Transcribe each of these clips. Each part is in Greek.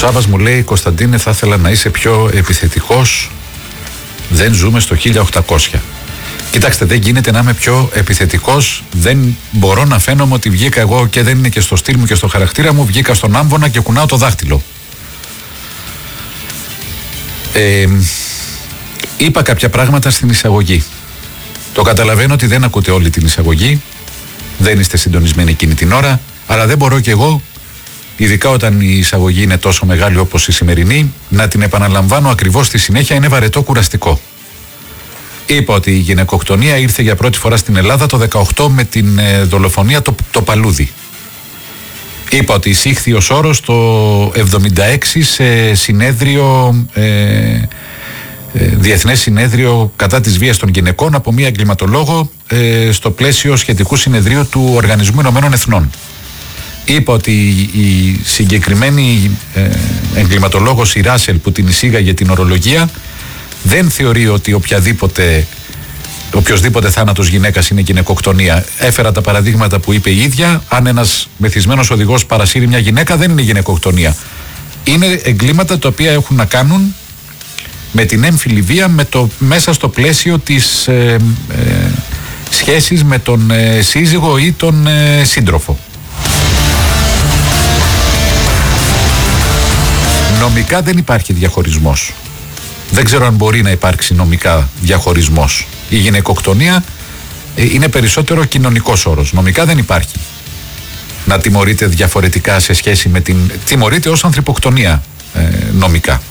Σάββας μου λέει, Κωνσταντίνε, θα ήθελα να είσαι πιο επιθετικός. Δεν ζούμε στο 1800. Κοιτάξτε, δεν γίνεται να είμαι πιο επιθετικός. Δεν μπορώ να φαίνομαι ότι βγήκα εγώ, και δεν είναι και στο στυλ μου και στο χαρακτήρα μου, βγήκα στον άμβονα και κουνάω το δάχτυλο. Είπα κάποια πράγματα στην εισαγωγή. Το καταλαβαίνω ότι δεν ακούτε όλη την εισαγωγή, δεν είστε συντονισμένοι εκείνη την ώρα, αλλά δεν μπορώ και εγώ, ειδικά όταν η εισαγωγή είναι τόσο μεγάλη όπως η σημερινή, να την επαναλαμβάνω ακριβώς στη συνέχεια. Είναι βαρετό, κουραστικό. Είπα ότι η γυναικοκτονία ήρθε για πρώτη φορά στην Ελλάδα το 18 με την δολοφονία το Παλούδι. Είπα ότι εισήχθη ως όρος το 76 σε συνέδριο, διεθνές συνέδριο κατά της βίας των γυναικών από μία εγκληματολόγο στο πλαίσιο σχετικού συνεδρίου του Οργανισμού Ηνωμένων Εθνών. Είπα ότι η συγκεκριμένη εγκληματολόγος, η Ράσελ, που την εισήγαγε την ορολογία, δεν θεωρεί ότι οποιοσδήποτε θάνατος γυναίκας είναι γυναικοκτονία. Έφερα τα παραδείγματα που είπε η ίδια. Αν ένας μεθυσμένος οδηγός παρασύρει μια γυναίκα, δεν είναι γυναικοκτονία. Είναι εγκλήματα τα οποία έχουν να κάνουν με την έμφυλη βία, μέσα στο πλαίσιο της σχέσης με τον σύζυγο ή τον σύντροφο. Νομικά δεν υπάρχει διαχωρισμός. Δεν ξέρω αν μπορεί να υπάρξει νομικά διαχωρισμός. Η γυναικοκτονία είναι περισσότερο κοινωνικός όρος. Νομικά δεν υπάρχει. Να τιμωρείται διαφορετικά σε σχέση με την... Τιμωρείται ως ανθρωποκτονία νομικά.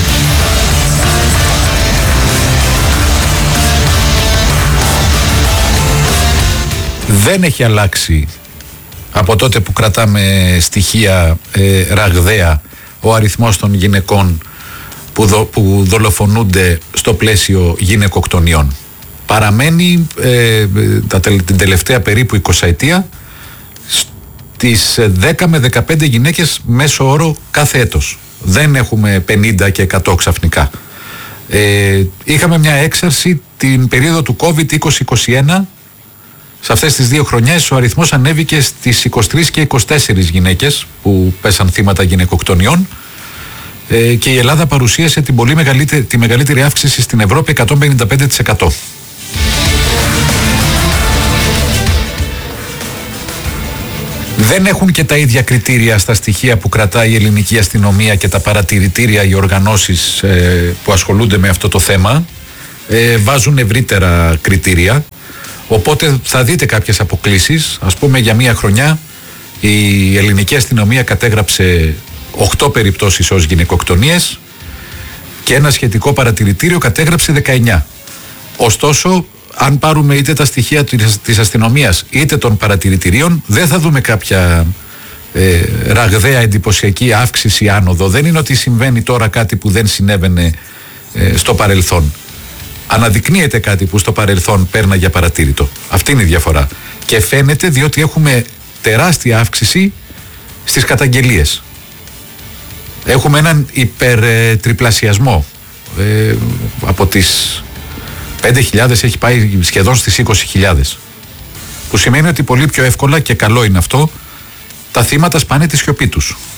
Δεν έχει αλλάξει από τότε που κρατάμε στοιχεία ραγδαία ο αριθμός των γυναικών που δολοφονούνται στο πλαίσιο γυναικοκτονιών. Παραμένει την τελευταία περίπου 20 ετία στις 10 με 15 γυναίκες μέσο όρο κάθε έτος. Δεν έχουμε 50 και 100 ξαφνικά. Είχαμε μια έξαρση την περίοδο του COVID 2021. Σε αυτές τις 2 χρονιές ο αριθμός ανέβηκε στις 23 και 24 γυναίκες που πέσαν θύματα γυναικοκτονιών, και η Ελλάδα παρουσίασε τη μεγαλύτερη αύξηση στην Ευρώπη, 155%. Δεν έχουν και τα ίδια κριτήρια στα στοιχεία που κρατάει η ελληνική αστυνομία και τα παρατηρητήρια, οι οργανώσεις που ασχολούνται με αυτό το θέμα. Βάζουν ευρύτερα κριτήρια, οπότε θα δείτε κάποιες αποκλίσεις. Ας πούμε, για μία χρονιά η ελληνική αστυνομία κατέγραψε 8 περιπτώσεις ως γυναικοκτονίες και ένα σχετικό παρατηρητήριο κατέγραψε 19. Ωστόσο, αν πάρουμε είτε τα στοιχεία της αστυνομίας είτε των παρατηρητηρίων, δεν θα δούμε κάποια ραγδαία εντυπωσιακή αύξηση, άνοδο. Δεν είναι ότι συμβαίνει τώρα κάτι που δεν συνέβαινε στο παρελθόν. Αναδεικνύεται κάτι που στο παρελθόν πέρνα για παρατήρητο. Αυτή είναι η διαφορά. Και φαίνεται διότι έχουμε τεράστια αύξηση στις καταγγελίες. Έχουμε έναν υπερτριπλασιασμό. Από τις 5.000 έχει πάει σχεδόν στις 20.000. Που σημαίνει ότι πολύ πιο εύκολα, και καλό είναι αυτό, τα θύματα σπάνε τη σιωπή τους.